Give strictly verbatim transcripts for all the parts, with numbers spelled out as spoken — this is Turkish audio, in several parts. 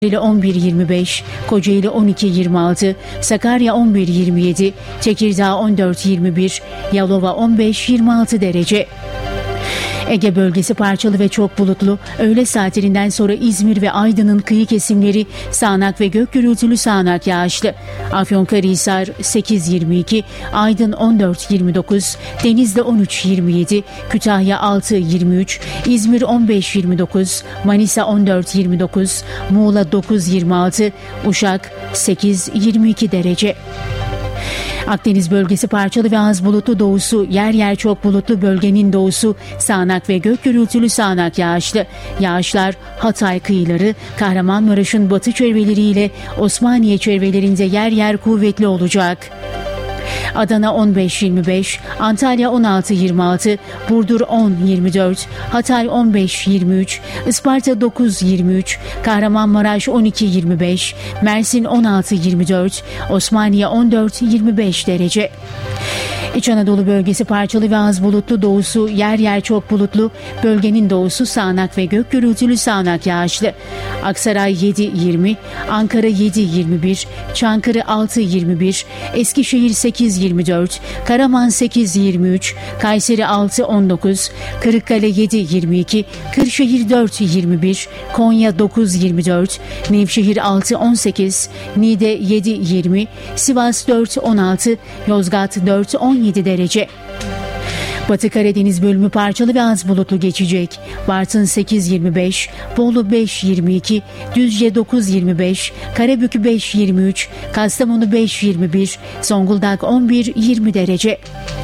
ile on bir yirmi beş, Kocaeli on iki yirmi altı, Sakarya on bir yirmi yedi, Tekirdağ on dört yirmi bir, Yalova on beş yirmi altı derece. Ege bölgesi parçalı ve çok bulutlu. Öğle saatlerinden sonra İzmir ve Aydın'ın kıyı kesimleri sağanak ve gök gürültülü sağanak yağışlı. Afyonkarahisar sekiz yirmi iki, Aydın on dört yirmi dokuz, Denizli on üç yirmi yedi, Kütahya altı yirmi üç, İzmir on beş yirmi dokuz, Manisa on dört yirmi dokuz, Muğla dokuz yirmi altı, Uşak sekiz yirmi iki derece. Akdeniz bölgesi parçalı ve az bulutlu, doğusu yer yer çok bulutlu, bölgenin doğusu sağanak ve gök gürültülü sağanak yağışlı. Yağışlar Hatay kıyıları, Kahramanmaraş'ın batı çevreleriyle Osmaniye çevrelerinde yer yer kuvvetli olacak. Adana on beş yirmi beş, Antalya on altı yirmi altı, Burdur on yirmi dört, Hatay on beş yirmi üç, Isparta dokuz yirmi üç, Kahramanmaraş on iki yirmi beş, Mersin on altı yirmi dört, Osmaniye on dört yirmi beş derece. İç Anadolu bölgesi parçalı ve az bulutlu, doğusu yer yer çok bulutlu, bölgenin doğusu sağanak ve gök gürültülü sağanak yağışlı. Aksaray yedi yirmi, Ankara yedi yirmi bir, Çankırı altı yirmi bir, Eskişehir sekiz yirmi dört, Karaman sekiz yirmi üç, Kayseri altı on dokuz, Kırıkkale yedi yirmi iki, Kırşehir dört yirmi bir, Konya dokuz yirmi dört, Nevşehir altı on sekiz, Niğde yedi yirmi, Sivas dört on altı, Yozgat dört on yedi derece. Batı Karadeniz bölümü parçalı ve az bulutlu geçecek. Bartın sekiz yirmi beş, Bolu beş yirmi iki, Düzce dokuz yirmi beş, Karabük beş yirmi üç, Kastamonu beş yirmi bir, Zonguldak on bir yirmi derece.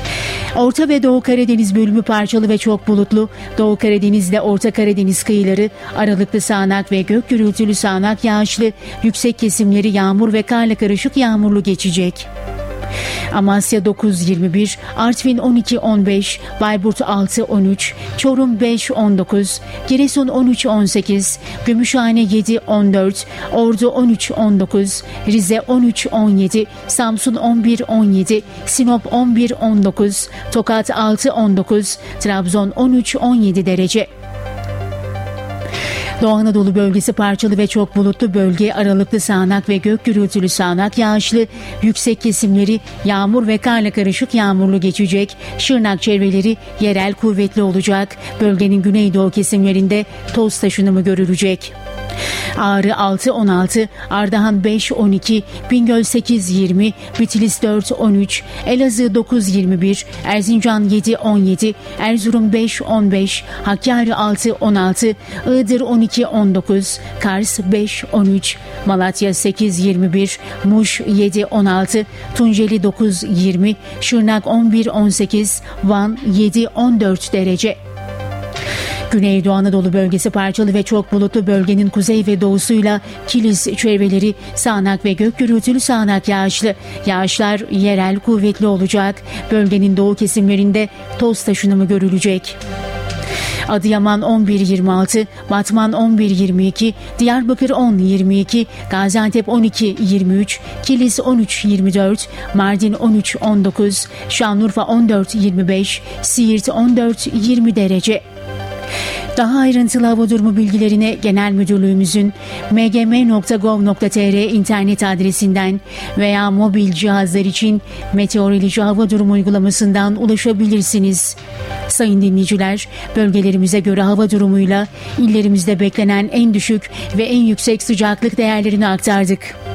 Orta ve Doğu Karadeniz bölümü parçalı ve çok bulutlu. Doğu Karadeniz'de Orta Karadeniz kıyıları aralıklı sağanak ve gök gürültülü sağanak yağışlı, yüksek kesimleri yağmur ve karla karışık yağmurlu geçecek. Amasya dokuz yirmi bir, Artvin on iki on beş, Bayburt altı on üç, Çorum beş on dokuz, Giresun on üç on sekiz, Gümüşhane yedi on dört, Ordu on üç on dokuz, Rize on üç on yedi, Samsun on bir on yedi, Sinop on bir on dokuz, Tokat altı on dokuz, Trabzon on üç on yedi derece. Doğu Anadolu bölgesi parçalı ve çok bulutlu, bölge aralıklı sağanak ve gök gürültülü sağanak yağışlı, yüksek kesimleri yağmur ve karla karışık yağmurlu geçecek. Şırnak çevreleri yerel kuvvetli olacak. Bölgenin güneydoğu kesimlerinde toz taşınımı görülecek. Ağrı altı on altı, Ardahan beş on iki, Bingöl sekiz yirmi, Bitlis dört on üç, Elazığ dokuz yirmi bir, Erzincan yedi on yedi, Erzurum beş on beş, Hakkari altı on altı, Iğdır on iki on dokuz, Kars beş on üç, Malatya sekiz yirmi bir, Muş yedi on altı, Tunceli dokuz yirmi, Şırnak on bir on sekiz, Van yedi on dört derece. Güneydoğu Anadolu bölgesi parçalı ve çok bulutlu, bölgenin kuzey ve doğusuyla Kilis çevreleri sağanak ve gök gürültülü sağanak yağışlı. Yağışlar yerel kuvvetli olacak. Bölgenin doğu kesimlerinde toz taşınımı görülecek. Adıyaman on bir yirmi altı, Batman on bir yirmi iki, Diyarbakır on yirmi iki, Gaziantep on iki yirmi üç, Kilis on üç yirmi dört, Mardin on üç on dokuz, Şanlıurfa on dört yirmi beş, Siirt on dört yirmi derece. Daha ayrıntılı hava durumu bilgilerine Genel Müdürlüğümüzün m g m nokta gov nokta t r internet adresinden veya mobil cihazlar için meteoroloji hava durumu uygulamasından ulaşabilirsiniz. Sayın dinleyiciler, bölgelerimize göre hava durumuyla illerimizde beklenen en düşük ve en yüksek sıcaklık değerlerini aktardık.